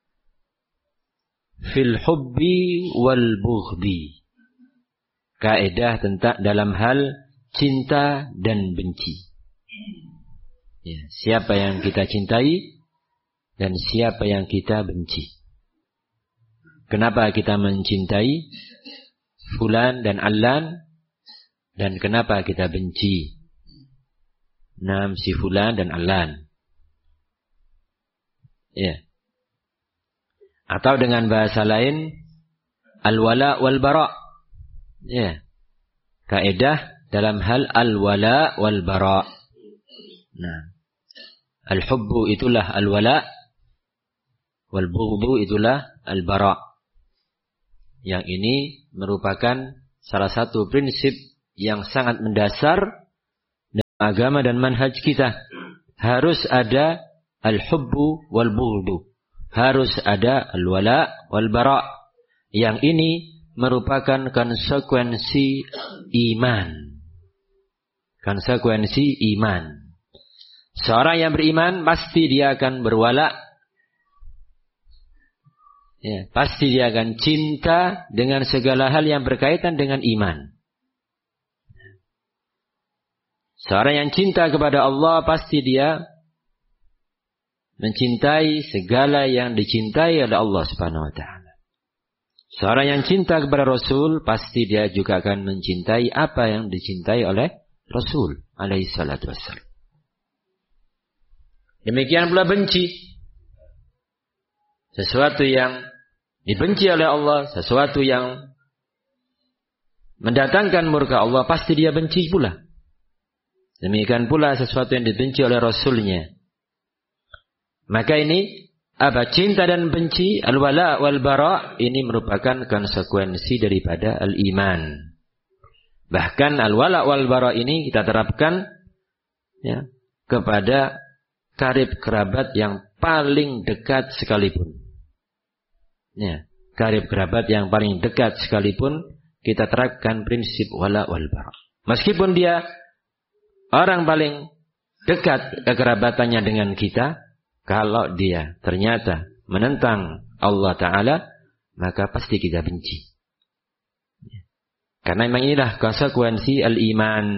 [SPEAKER 2] fil hubbi wal bughdi, kaidah tentang dalam hal cinta dan benci. Ya, siapa yang kita cintai dan siapa yang kita benci. Kenapa kita mencintai fulan dan allan, dan kenapa kita benci nam si fulan dan allan. Ya. Atau dengan bahasa lain, al-wala wal bara. Ya. Kaidah dalam hal al-wala wal bara. Nah, al-hubbu itulah al-wala, wal bughdu itulah al-bara. Yang ini merupakan salah satu prinsip yang sangat mendasar agama dan manhaj kita. Harus ada al-hubbu wal-bughdu. Harus ada al-wala wal-bara. Yang ini merupakan konsekuensi iman. Konsekuensi iman. Seorang yang beriman pasti dia akan berwala. Ya, pasti dia akan cinta dengan segala hal yang berkaitan dengan iman. Seorang yang cinta kepada Allah pasti dia mencintai segala yang dicintai oleh Allah Subhanahu wa taala. Seorang yang cinta kepada Rasul pasti dia juga akan mencintai apa yang dicintai oleh Rasul alaihi salatu wassalam. Demikian pula benci. Sesuatu yang dibenci oleh Allah, sesuatu yang mendatangkan murka Allah pasti dia benci pula. Demikian pula sesuatu yang dibenci oleh Rasulnya. Maka ini apa? Cinta dan benci, al-wala wal-bara, ini merupakan konsekuensi daripada al-iman. Bahkan al-wala wal-bara ini kita terapkan ya, kepada karib kerabat yang paling dekat sekalipun. Ya, karib kerabat yang paling dekat sekalipun kita terapkan prinsip wala wal-bara. Meskipun dia orang paling dekat kekerabatannya dengan kita, kalau dia ternyata menentang Allah Ta'ala, maka pasti kita benci. Karena memang inilah konsekuensi al-iman.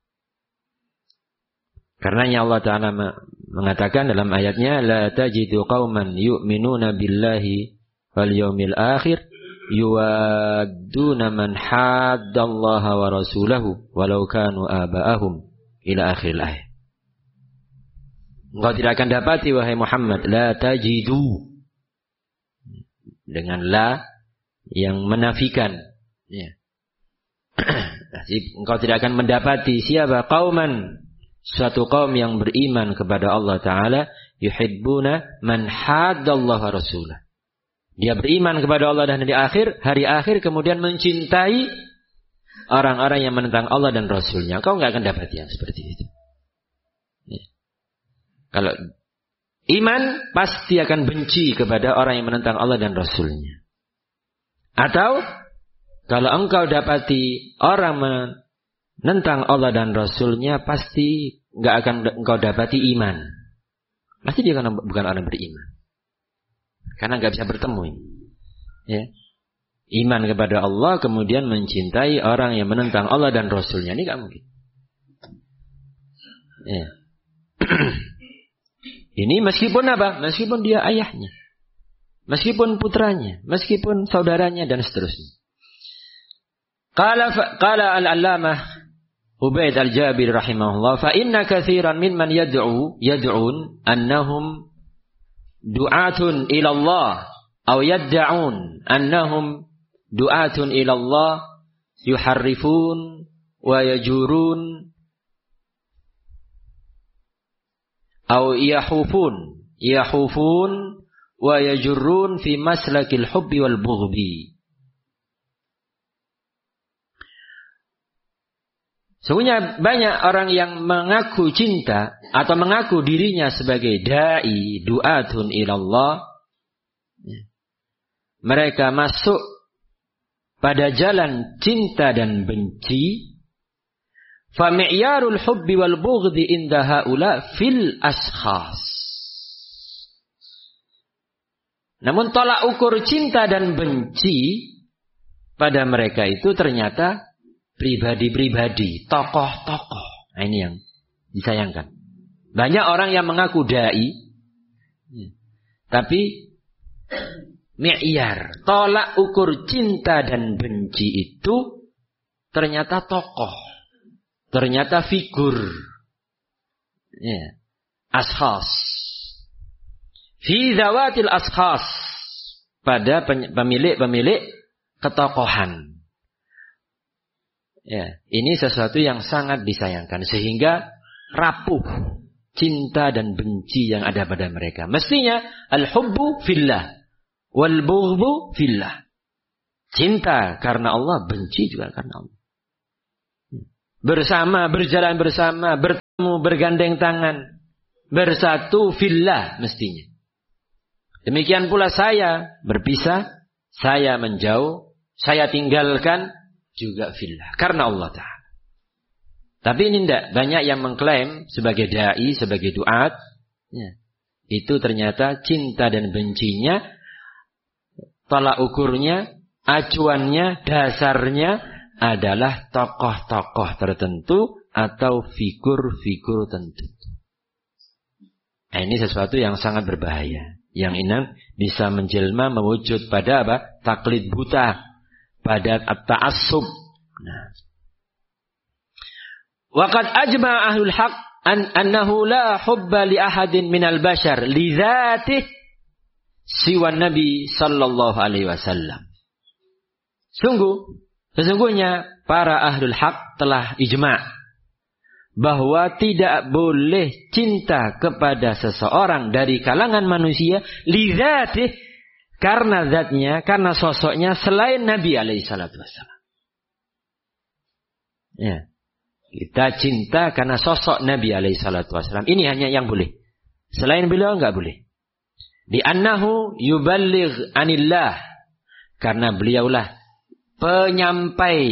[SPEAKER 2] Karenanya Allah Ta'ala mengatakan dalam ayatnya, La tajidu qawman yu'minuna billahi wal yawmil akhir, yuwadduna man haddallaha wa rasulahu, walau kanu aba'ahum, ila akhir ayat. Engkau tidak akan dapati wahai Muhammad, la tajidu, dengan la yang menafikan. Ya. Engkau tidak akan mendapati siapa qauman, suatu kaum yang beriman kepada Allah Ta'ala, yuhibbuna man haddallaha rasulah. Dia beriman kepada Allah dan hari akhir, hari akhir kemudian mencintai orang-orang yang menentang Allah dan Rasulnya. Kau enggak akan dapat yang seperti itu. Ya. Kalau iman pasti akan benci kepada orang yang menentang Allah dan Rasulnya. Atau kalau engkau dapati orang menentang Allah dan Rasulnya, pasti enggak akan engkau dapati iman. Pasti dia kan bukan orang beriman. Karena enggak bisa bertemu ini. Ya. Iman kepada Allah kemudian mencintai orang yang menentang Allah dan Rasulnya, ini enggak mungkin. Ya. Ini meskipun apa? Meskipun dia ayahnya, meskipun putranya, meskipun saudaranya dan seterusnya. Qala qala al-allamah Ubaid al-Jabir rahimahullah, fa inna katsiran mimman yad'u yad'un annahum du'atun ila Allah aw yad'un annahum du'atun ila Allah yuharrifun wa yajurun aw yahufun yahufun wa yajurun fi maslakil hubbi wal bughdi. Sesungguhnya banyak orang yang mengaku cinta atau mengaku dirinya sebagai da'i du'atun ilallah. Mereka masuk pada jalan cinta dan benci. Fa mi'yarul hubbi wal bughdi inda haula fil ashkhas. Namun tolak ukur cinta dan benci pada mereka itu ternyata pribadi-pribadi, tokoh-tokoh. Nah, ini yang disayangkan. Banyak orang yang mengaku dai, tapi mi'yar, tolak ukur cinta dan benci itu ternyata tokoh, ternyata figur, ya, ashas. Fi zawatil ashas, pada pemilik-pemilik ketokohan. Ya, ini sesuatu yang sangat disayangkan sehingga rapuh cinta dan benci yang ada pada mereka. Mestinya al-hubbu fillah wal bughdu fillah. Cinta karena Allah, benci juga karena Allah. Bersama, berjalan bersama, bertemu bergandeng tangan, bersatu fillah mestinya. Demikian pula saya berpisah, saya menjauh, saya tinggalkan juga fillah karena Allah Ta'ala. Tapi ini tidak banyak yang mengklaim sebagai dai, sebagai duat. Ya. Itu ternyata cinta dan bencinya, tolak ukurnya, acuannya, dasarnya adalah tokoh-tokoh tertentu atau figur-figur tertentu. Nah, ini sesuatu yang sangat berbahaya. Yang ini bisa menjelma mewujud pada apa? Taklid buta, pada at-ta'assub. Nah. Waqad ajma'a ahlul haq an annahu la hubba li ahadin minal bashar li dzatihi siwa Nabi sallallahu alaihi wasallam. Sungguh, sesungguhnya para ahlul haq telah ijma' bahwa tidak boleh cinta kepada seseorang dari kalangan manusia li dzatihi karena zatnya, karena sosoknya selain Nabi alaihi salatu wasallam. Ya. Kita cinta karena sosok Nabi alaihi salatu wasallam. Ini hanya yang boleh. Selain beliau enggak boleh. Di annahu yuballigh anillah. Karena beliaulah penyampai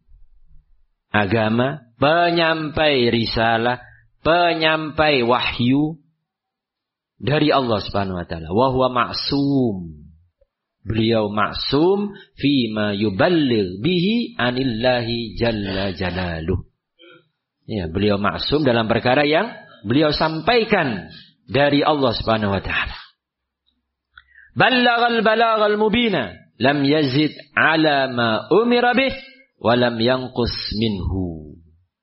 [SPEAKER 2] agama, penyampai risalah, penyampai wahyu dari Allah Subhanahu wa taala. Wa huwa ma'sum. Beliau maksum fima yuballigh bihi anillahi jalla jalaluh. Ya, beliau maksum dalam perkara yang beliau sampaikan dari Allah Subhanahu wa taala. Ballaghal balaghal mubina, lam yazid ala ma umira bih wa lam yanqus minhu.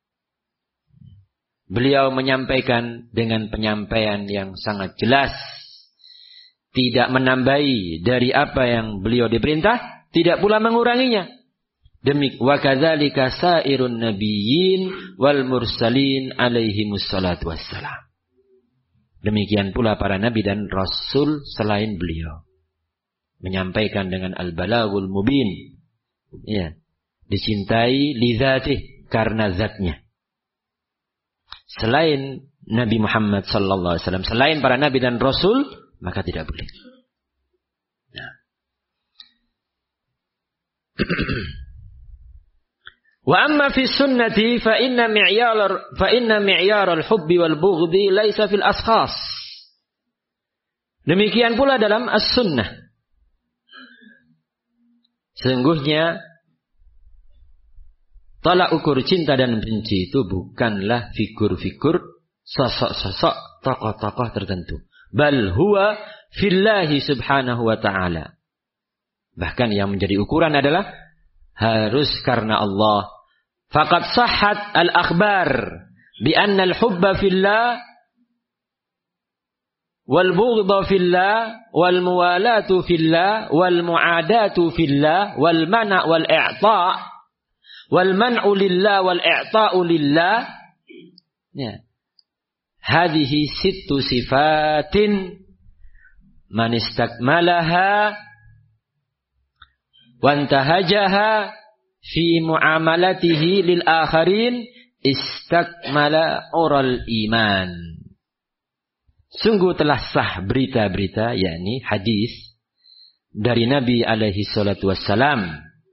[SPEAKER 2] Beliau menyampaikan dengan penyampaian yang sangat jelas, tidak menambahi dari apa yang beliau diperintah, tidak pula menguranginya. Demik wa kadzalika sairun nabiyyin wal mursalin alaihimus salatu wassalam. Demikian pula para nabi dan rasul selain beliau. Menyampaikan dengan al-balaghul mubin. Ya, dicintai li dzatihi karena zatnya. Selain Nabi Muhammad sallallahu alaihi wasallam, selain para nabi dan rasul, maka tidak boleh. Nah. Wa amma fi sunnati fa inna mi'yar fa inna mi'yar al-hubbi wal bughdi laisa fil ashkhas. Demikian pula dalam as-sunnah. Sesungguhnya tolak ukur cinta dan benci itu bukanlah figur-figur, sosok-sosok, tokoh-tokoh tertentu. Bal huwa fillahi subhanahu wa ta'ala. Bahkan yang menjadi ukuran adalah harus karena Allah. Faqad sahhat al-akhbar bi anna al-hubba fillah wal bughdha fillah wal muwalatu fillah wal muadatu fillah wal mana' wal i'ta' wal man'u lillah wal i'ta'u lillah. Ya. Hadhihi sittu sifatin man istakmalaha wa intahajaha fi muamalatihi lil akharin istakmala ural iman. Sungguh telah sah berita-berita, yakni hadis dari Nabi alaihi salatu wassalam.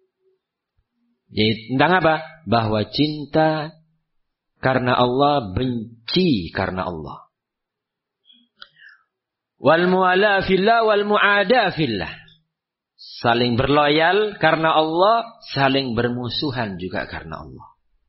[SPEAKER 2] Yaitu tentang apa? Bahwa cinta karena Allah, benci karena Allah. Wal muwala fillah wal muada fillah. Saling berloyal karena Allah, saling bermusuhan juga karena Allah.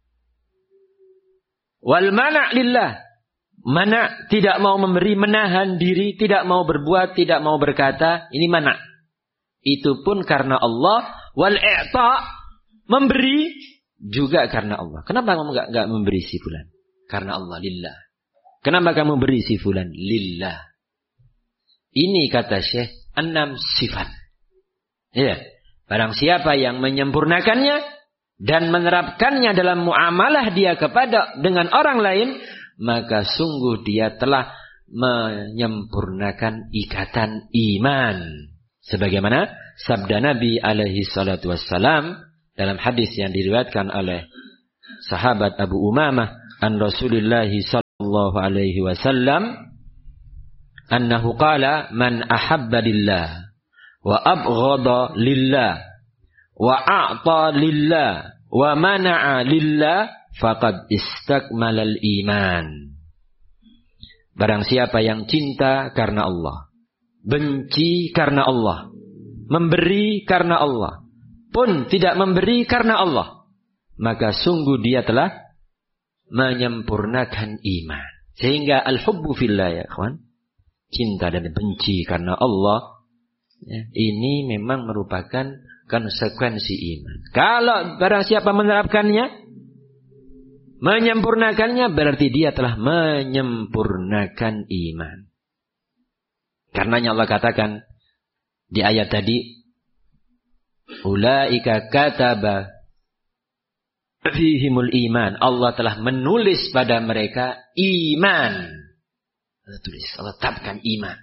[SPEAKER 2] Wal mana' lillah. Mana' tidak mau memberi, menahan diri, tidak mau berbuat, tidak mau berkata, ini mana'. Itu pun karena Allah. Wal i'ta', memberi juga karena Allah. Kenapa kamu enggak enggak memberi si fulan? Karena Allah, lillah. Kenapa kamu beri si fulan? Lillah. Ini kata Syekh, enam sifat. Ya, barang siapa yang menyempurnakannya dan menerapkannya dalam muamalah dia kepada dengan orang lain, maka sungguh dia telah menyempurnakan ikatan iman. Sebagaimana sabda Nabi alaihi salatu wassalam dalam hadis yang diriwayatkan oleh sahabat Abu Umamah an Rasulullah sallallahu sallallahu alaihi wasallam annahu qala man ahabba lillah wa abghada lillah wa a'ta lillah wa mana'a lillah faqad istakmalal iman. Barang siapa yang cinta karena Allah, benci karena Allah, memberi karena Allah, pun tidak memberi karena Allah, maka sungguh dia telah menyempurnakan iman. Sehingga al-hubbu fillah ya kawan, cinta dan benci karena Allah, ya, ini memang merupakan konsekuensi iman. Kalau barang siapa menerapkannya, menyempurnakannya, berarti dia telah menyempurnakan iman. Karenanya Allah katakan di ayat tadi, ulaika kataba fihimul iman. Allah telah menulis pada mereka iman. Allah tulis, Allah tetapkan iman.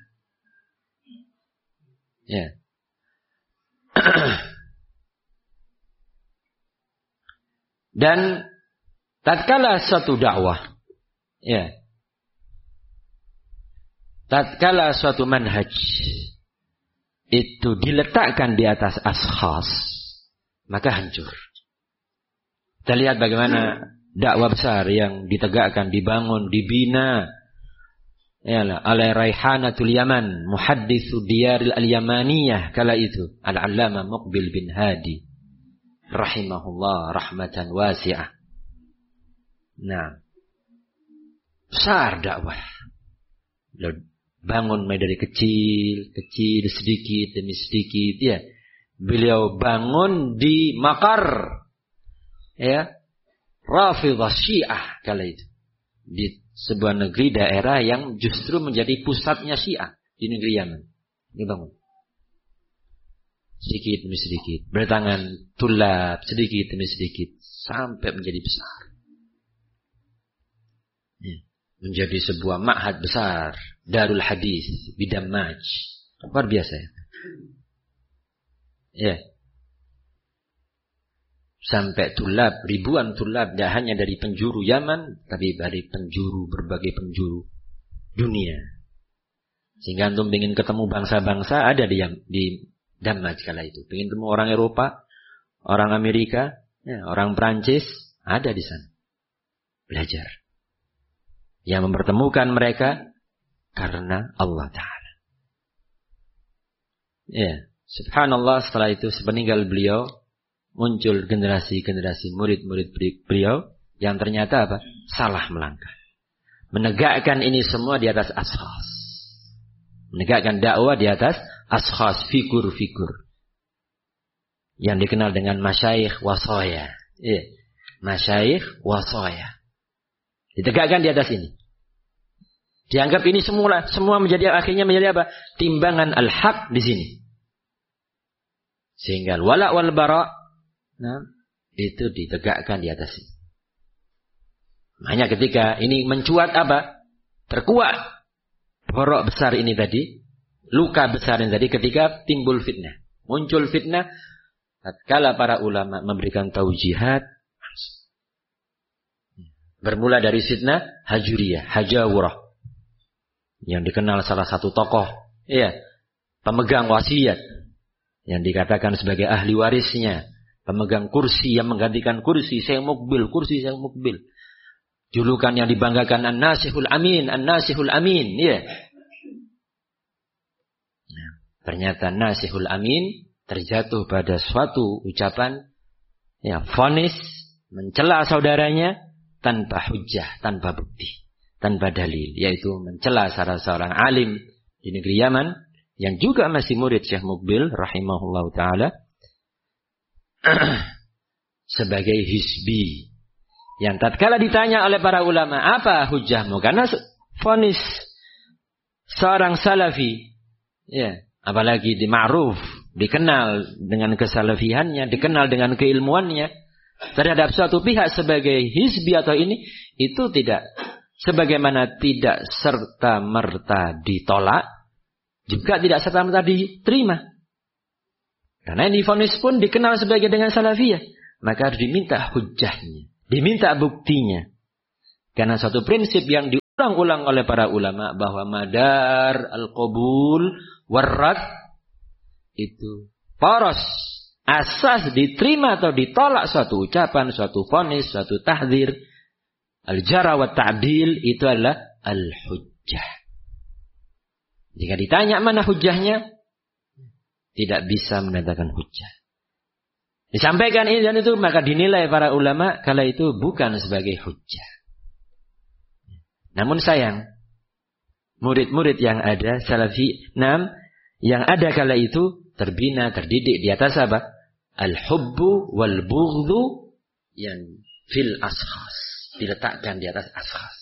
[SPEAKER 2] Ya. Dan tatkala suatu dakwah, ya, tatkala suatu manhaj itu diletakkan di atas ashas, maka hancur. Kita lihat bagaimana dakwah besar yang ditegakkan, dibangun, dibina, ya, oleh Raihanatul Yaman, muhadditsu diyaril al-Yamaniyah kala itu, Al-Allamah Muqbil bin Hadi, rahimahullah rahmatan wasi'ah. Nah, besar dakwah. Bangun mulai dari kecil, kecil sedikit demi sedikit, ya. Beliau bangun di Makar, ya, Rafidhah Syiah kala itu, di sebuah negeri daerah yang justru menjadi pusatnya Syiah di negeri Yaman. Ini bangun sedikit demi sedikit, bertangan tulab sedikit demi sedikit sampai menjadi besar. Menjadi sebuah ma'had besar, Darul Hadis di Dammaj. Luar biasa ya. Ya. Sampai tulab, ribuan tulab, tidak hanya dari penjuru Yaman, tapi dari penjuru, berbagai penjuru dunia. Sehingga antum ingin ketemu bangsa-bangsa ada di, di Dammaj kala itu. Ingin ketemu orang Eropa, orang Amerika, ya, orang Perancis, ada di sana. Belajar. Yang mempertemukan mereka karena Allah Ta'ala. Ya, subhanallah, setelah itu sepeninggal beliau muncul generasi-generasi murid-murid beliau yang ternyata apa? Salah melangkah. Menegakkan ini semua di atas ashas. Menegakkan dakwah di atas ashas, figur-figur. Yang dikenal dengan masyayikh wasaya. Ya, masyayikh wasaya. Ditegakkan di atas ini. Dianggap ini semula semua menjadi akhirnya menjadi apa? Timbangan al-haq di sini. Sehingga wala wal bara, nah, itu ditegakkan di atas ini. Hanya ketika ini mencuat apa? Terkuat borok besar ini tadi, luka besar ini tadi ketika timbul fitnah. Muncul fitnah, tatkala para ulama memberikan taujihat, bermula dari fitnah Hajuriyah, Hajawurah, yang dikenal salah satu tokoh, ya, pemegang wasiat, yang dikatakan sebagai ahli warisnya, pemegang kursi yang menggantikan kursi Syekh Muqbil, kursi Syekh Muqbil. Julukan yang dibanggakan An-Nasihul Amin, An-Nasihul Amin, ya. Nah, ternyata Nasihul Amin terjatuh pada suatu ucapan, ya, vonis mencela saudaranya tanpa hujjah, tanpa bukti, tanpa dalil, yaitu mencela salah seorang alim di negeri Yaman yang juga masih murid Syekh Muqbil rahimahullah ta'ala sebagai hizbi, yang tatkala ditanya oleh para ulama, apa hujjahmu? Karena vonis seorang salafi, ya, apalagi di ma'ruf, dikenal dengan kesalafihannya, dikenal dengan keilmuannya, terhadap suatu pihak sebagai hizbi atau ini, itu tidak sebagaimana tidak serta-merta ditolak, juga tidak serta-merta diterima. Karena ini vonis pun dikenal sebagai dengan salafiyah, maka harus diminta hujjahnya, diminta buktinya. Karena suatu prinsip yang di diulang-ulang oleh para ulama bahwa madar al-qabul warrad itu poros asas diterima atau ditolak suatu ucapan, suatu vonis, suatu tahdzir, al-jarh wa ta'dil itu adalah al-hujjah. Jika ditanya mana hujjahnya, tidak bisa mendatangkan hujjah. Disampaikan ini dan itu, maka dinilai para ulama kala itu bukan sebagai hujjah. Namun sayang, murid-murid yang ada, salafi enam, yang ada kala itu terbina, terdidik di atas apa? Al-hubbu wal-bughdhu yang fil ashkhas. Diletakkan di atas ashkhas.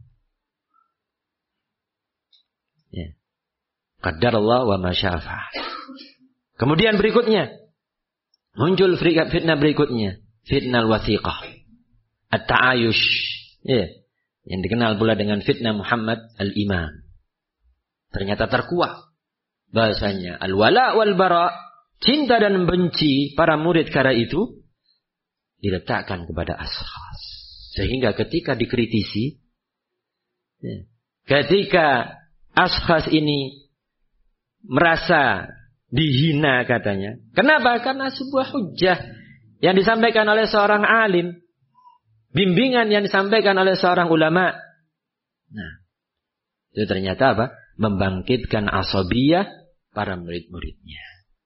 [SPEAKER 2] Ya. Qaddarallah wa ma syaa fa'al. Kemudian berikutnya muncul fitnah berikutnya, fitnah al-wathiqah, at-ta'ayush, ya, yang dikenal pula dengan fitnah Muhammad al-Imam. Ternyata terkuak bahasanya al-wala wal bara, cinta dan benci para murid kala itu diletakkan kepada ashkhas. Sehingga ketika dikritisi, ya, ketika ashkhas ini merasa dihina katanya. Kenapa? Karena sebuah hujjah yang disampaikan oleh seorang alim. Bimbingan yang disampaikan oleh seorang ulama. Nah, itu ternyata apa? Membangkitkan asabiyah para murid-muridnya.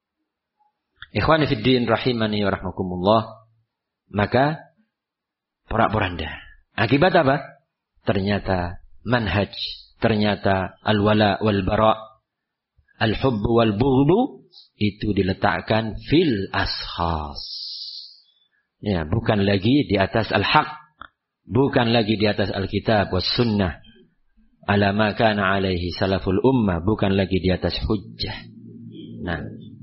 [SPEAKER 2] Ikhwani fiddin rahimani wa rahmakumullah. Maka porak-poranda. Akibat apa? Ternyata manhaj. Ternyata al-wala wal-bara, al-hubb wal-bughdhu itu diletakkan fil ashkhas. Ya, bukan lagi di atas al-haq, bukan lagi di atas al-kitab was sunnah, ala ma kana alaihi salaful ummah, bukan lagi di atas hujjah. Nah,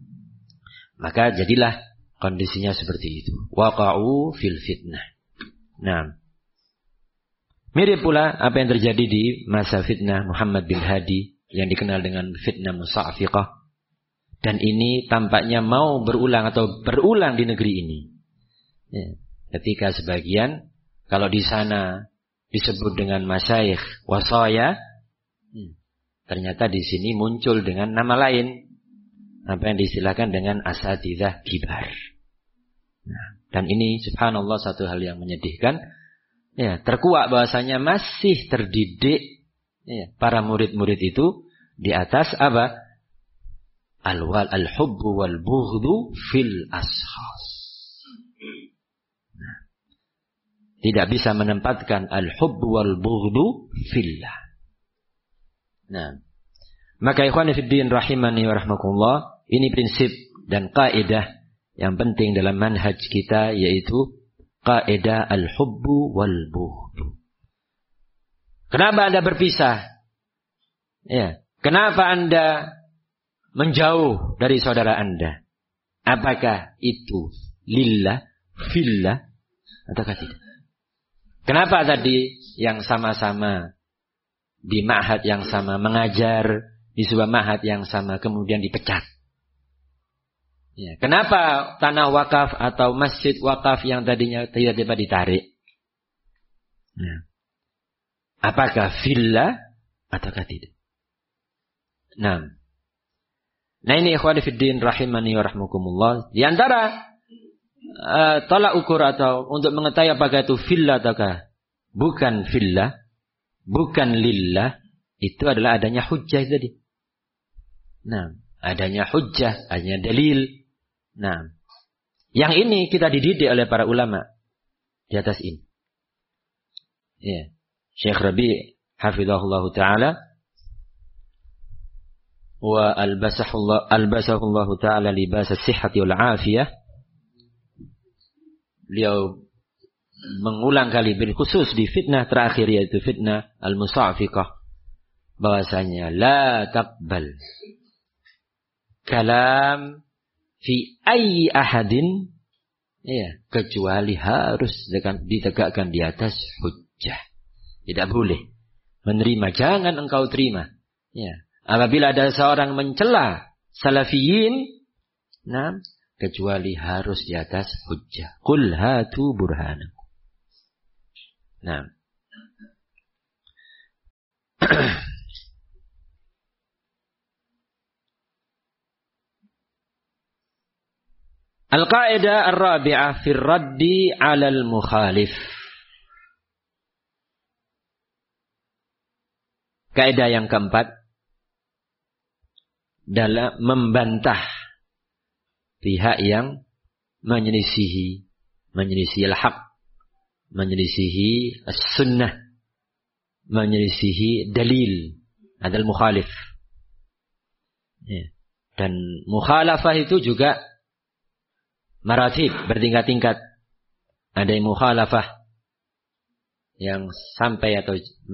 [SPEAKER 2] maka jadilah kondisinya seperti itu. Waqa'u fil fitnah. Nah, mirip pula apa yang terjadi di masa fitnah Muhammad bin Hadi yang dikenal dengan fitnah Musa'fiqah. Dan ini tampaknya mau berulang atau berulang di negeri ini. Ya, ketika sebagian, kalau di sana disebut dengan masyayikh wasaya, ya, ternyata di sini muncul dengan nama lain. Apa yang diistilahkan dengan asatidzah kibar. Nah, dan ini subhanallah satu hal yang menyedihkan. Ya, terkuak bahwasanya masih terdidik, ya, para murid-murid itu di atas apa? Al-wal al-hubbu wal-bughdhu fil ashkhas. Nah, tidak bisa menempatkan al-hubbu wal-bughdhu fillah. Nah, maka ikhwani fiddin rahimani wa rahmakumullah, ini prinsip dan kaidah yang penting dalam manhaj kita, yaitu kaidah al-hubbu wal-bughdhu. Kenapa Anda berpisah? Ya, kenapa Anda menjauh dari saudara Anda? Apakah itu lillah, fillah, ataukah tidak? Kenapa tadi yang sama-sama di ma'had yang sama, mengajar di sebuah ma'had yang sama, kemudian dipecat? Ya, kenapa tanah wakaf atau masjid wakaf yang tadinya tiba-tiba ditarik? Nah, apakah fillah ataukah tidak? Nah, nah ini ikhwani fiddin rahimani wa rahmakumullah. Di antara uh, tolak ukur atau untuk mengetahui apakah itu fillah ataukah bukan fillah, bukan lillah, itu adalah adanya hujjah tadi. Nah, adanya hujjah, adanya dalil. Nah, yang ini kita dididik oleh para ulama di atas ini. Ya, Syekh Rabi' hafizahullah taala wa albasahullah albasahullah taala libas as-sihhati wal afiyah. Beliau mengulang kali bil khusus di fitnah terakhir, yaitu fitnah al-musa'fiqah, bahwasanya la taqbal kalam fi ayyi ahadin, ya, kecuali harus ditegakkan di atas hujjah. Tidak boleh menerima, jangan engkau terima, ya, apabila ada seorang mencela salafiyin, nah, kecuali harus di atas hujjah. Qul hatu burhanakum. Nah, Al-qaidah ar-rabi'ah fi raddi 'ala al-mukhalif. Kaidah yang keempat dalam membantah pihak yang menyelisihi menyelisihi al-haq, menyelisihi as-sunnah, menyelisihi dalil, adalah mukhalif. Ya. Dan mukhalafah itu juga maratib, bertingkat-tingkat. Ada yang mukhalafah yang sampai atau